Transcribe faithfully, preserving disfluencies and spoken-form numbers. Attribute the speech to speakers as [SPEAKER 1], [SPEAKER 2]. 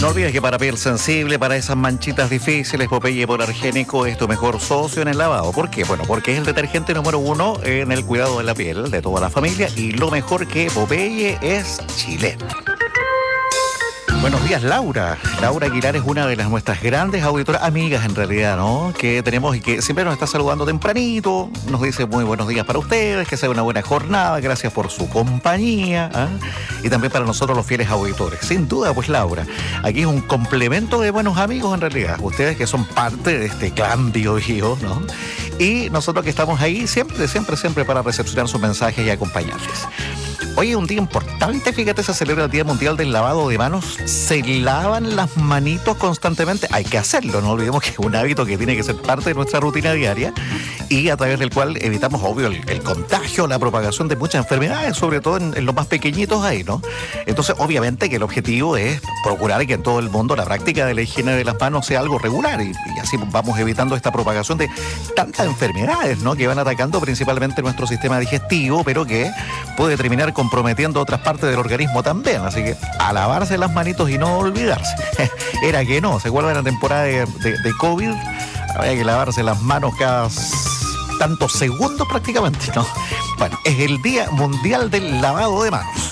[SPEAKER 1] No olvides que para piel sensible, para esas manchitas difíciles, Popeye Polargénico es tu mejor socio en el lavado. ¿Por qué? Bueno, porque es el detergente número uno en el cuidado de la piel de toda la familia y lo mejor que Popeye es chileno. Buenos días, Laura. Laura Aguilar es una de las nuestras grandes auditoras, amigas en realidad, ¿no? Que tenemos y que siempre nos está saludando tempranito, nos dice muy buenos días para ustedes, que sea una buena jornada, gracias por su compañía, ¿eh? Y también para nosotros los fieles auditores. Sin duda, pues Laura, aquí es un complemento de buenos amigos en realidad, ustedes que son parte de este clan Bio Bio, ¿no? Y nosotros que estamos ahí siempre, siempre, siempre para recepcionar sus mensajes y acompañarles. Hoy es un día importante, fíjate, se celebra el Día Mundial del Lavado de Manos. Se lavan las manitos constantemente. Hay que hacerlo, no olvidemos que es un hábito que tiene que ser parte de nuestra rutina diaria y a través del cual evitamos, obvio, el, el contagio, la propagación de muchas enfermedades, sobre todo en, en los más pequeñitos ahí, ¿no? Entonces, obviamente que el objetivo es procurar que en todo el mundo la práctica de la higiene de las manos sea algo regular y, y así vamos evitando esta propagación de tantas enfermedades, ¿no? Que van atacando principalmente nuestro sistema digestivo, pero que puede terminar con comprometiendo otras partes del organismo también, así que a lavarse las manitos y no olvidarse. Era que no, ¿se acuerdan de la temporada de, de, de COVID? Había que lavarse las manos cada tantos segundos prácticamente, ¿no? Bueno, es el Día Mundial del Lavado de Manos.